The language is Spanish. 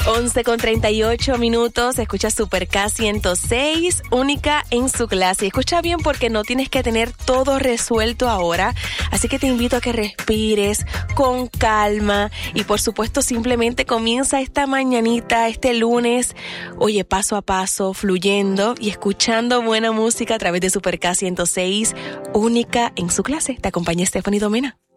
11:38, escucha Super K 106, única en su clase. Escucha bien porque no tienes que tener todo resuelto ahora, así que te invito a que respires con calma y por supuesto simplemente comienza esta mañanita, este lunes, oye, paso a paso, fluyendo y escuchando buena música a través de Super K 106, única en su clase. Te acompaña Stephanie Domena.